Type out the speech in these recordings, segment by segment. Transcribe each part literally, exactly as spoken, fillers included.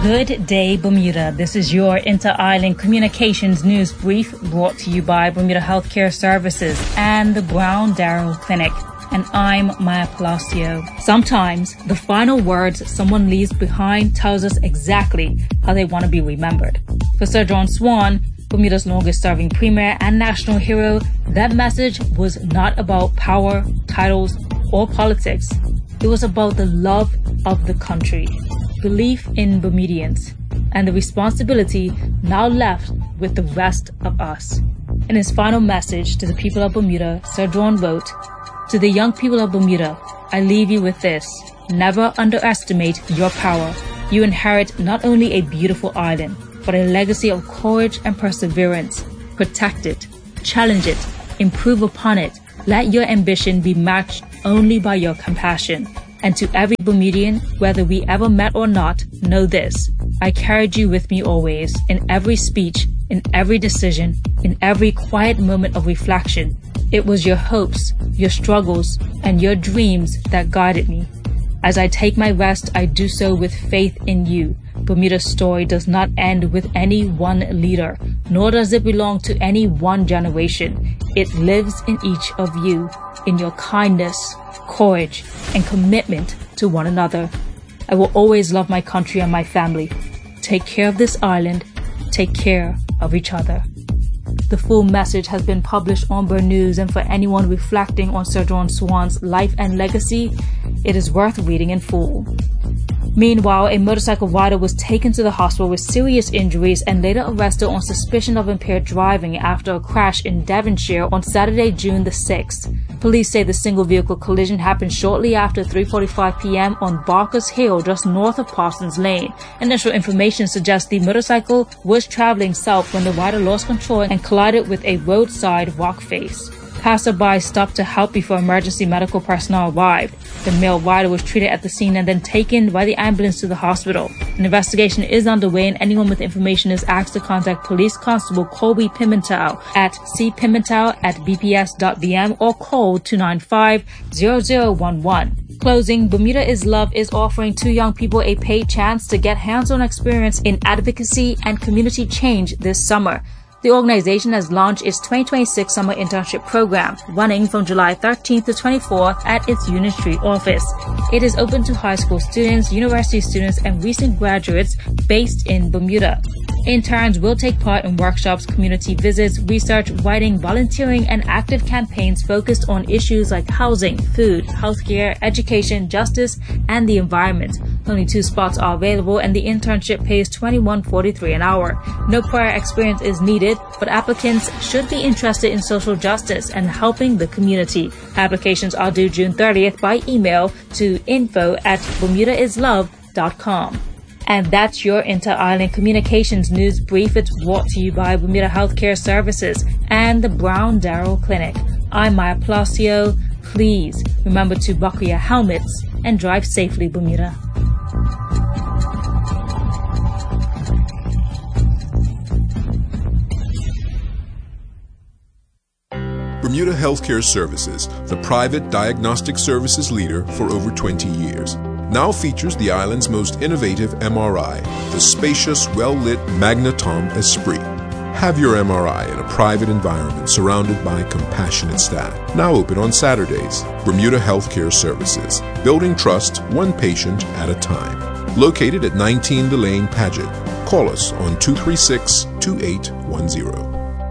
Good day, Bermuda. This is your Inter-Island Communications News Brief brought to you by Bermuda Healthcare Services and the Brown Darrow Clinic. And I'm Maya Palacio. Sometimes the final words someone leaves behind tells us exactly how they want to be remembered. For Sir John Swan, Bermuda's longest-serving premier and national hero, that message was not about power, titles, or politics. It was about the love of the country, belief in Bermudians, and the responsibility now left with the rest of us. In his final message to the people of Bermuda, Sir John wrote, "To the young people of Bermuda, I leave you with this. Never underestimate your power. You inherit not only a beautiful island, but a legacy of courage and perseverance. Protect it, challenge it, improve upon it. Let your ambition be matched only by your compassion. And to every Bermudian, whether we ever met or not, know this. I carried you with me always, in every speech, in every decision, in every quiet moment of reflection. It was your hopes, your struggles, and your dreams that guided me. As I take my rest, I do so with faith in you. Bermuda's story does not end with any one leader, nor does it belong to any one generation. It lives in each of you, in your kindness, courage, and commitment to one another. I will always love my country and my family. Take care of this island. Take care of each other." The full message has been published on Bur News, and for anyone reflecting on Sir John Swan's life and legacy, it is worth reading in full. Meanwhile, a motorcycle rider was taken to the hospital with serious injuries and later arrested on suspicion of impaired driving after a crash in Devonshire on Saturday, June the sixth. Police say the single-vehicle collision happened shortly after three forty-five p.m. on Barker's Hill, just north of Parsons Lane. Initial information suggests the motorcycle was traveling south when the rider lost control and collided with a roadside rock face. Passerby stopped to help before emergency medical personnel arrived. The male rider was treated at the scene and then taken by the ambulance to the hospital. An investigation is underway, and anyone with information is asked to contact Police Constable Colby Pimentel at c pimentel at b p s dot b m or call two nine five, zero zero one one. Closing, Bermuda is Love is offering two young people a paid chance to get hands-on experience in advocacy and community change this summer. The organization has launched its twenty twenty-six summer internship program, running from July thirteenth to twenty-fourth at its Union Street office. It is open to high school students, university students, and recent graduates based in Bermuda. Interns will take part in workshops, community visits, research, writing, volunteering, and active campaigns focused on issues like housing, food, healthcare, education, justice, and the environment. Only two spots are available, and the internship pays twenty-one forty-three an hour. No prior experience is needed, but applicants should be interested in social justice and helping the community. Applications are due June thirtieth by email to info at bermuda is love dot com. And that's your Inter-Island Communications News Brief. It's brought to you by Bermuda Healthcare Services and the Brown Darrow Clinic. I'm Maya Palacio. Please remember to buckle your helmets and drive safely, Bermuda. Bermuda Healthcare Services, the private diagnostic services leader for over twenty years, now features the island's most innovative M R I, the spacious, well-lit Magnetom Esprit. Have your M R I in a private environment surrounded by compassionate staff. Now open on Saturdays. Bermuda Healthcare Services, building trust one patient at a time. Located at nineteen Delane Paget. Call us on two three six, two eight one zero.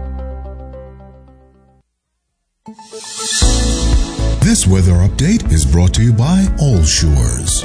This weather update is brought to you by All Shores.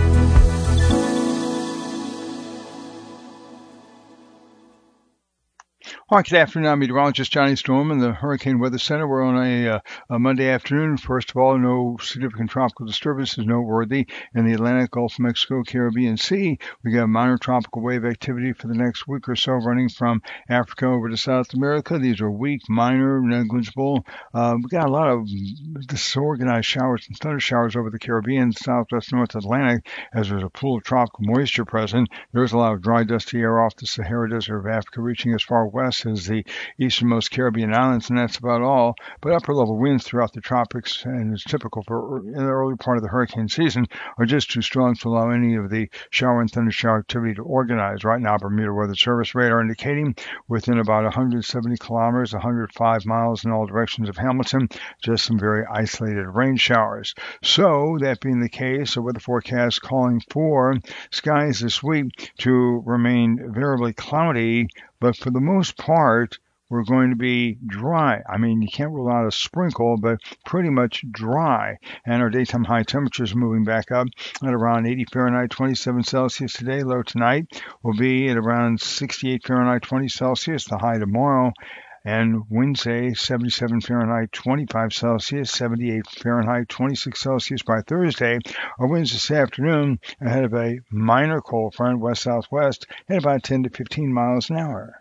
Hi, good afternoon. I'm meteorologist Johnny Storm in the Hurricane Weather Center. We're on a, uh, a Monday afternoon. First of all, no significant tropical disturbances noteworthy in the Atlantic, Gulf of Mexico, Caribbean Sea. We got minor tropical wave activity for the next week or so running from Africa over to South America. These are weak, minor, negligible. Uh, we got a lot of disorganized showers and thunder showers over the Caribbean, Southwest, North Atlantic, as there's a pool of tropical moisture present. There's a lot of dry, dusty air off the Sahara Desert of Africa reaching as far west forecast is the easternmost Caribbean islands, and that's about all. But upper-level winds throughout the tropics, and it's typical for in the early part of the hurricane season, are just too strong to allow any of the shower and thundershower activity to organize. Right now, Bermuda Weather Service radar indicating within about one hundred seventy kilometers, one hundred five miles in all directions of Hamilton, just some very isolated rain showers. So, that being the case, the weather forecast calling for skies this week to remain variably cloudy, but for the most part, we're going to be dry. I mean, you can't rule out a sprinkle, but pretty much dry. And our daytime high temperatures moving back up at around eighty Fahrenheit, twenty-seven Celsius today. Low tonight will be at around sixty-eight Fahrenheit, twenty Celsius. The high tomorrow. And Wednesday, seventy-seven Fahrenheit, twenty-five Celsius, seventy-eight Fahrenheit, twenty-six Celsius by Thursday. Our winds this afternoon ahead of a minor cold front, west-southwest, at about ten to fifteen miles an hour.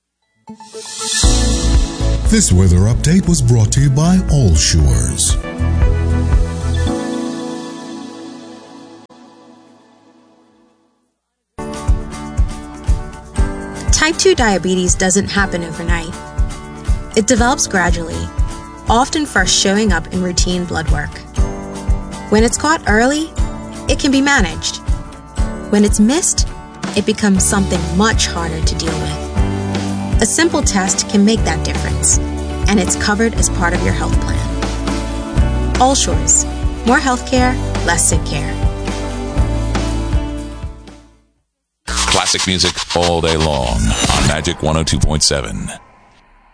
This weather update was brought to you by All Shores. Type two diabetes doesn't happen overnight. It develops gradually, often first showing up in routine blood work. When it's caught early, it can be managed. When it's missed, it becomes something much harder to deal with. A simple test can make that difference, and it's covered as part of your health plan. All Shores. More healthcare, less sick care. Classic music all day long on Magic one oh two point seven.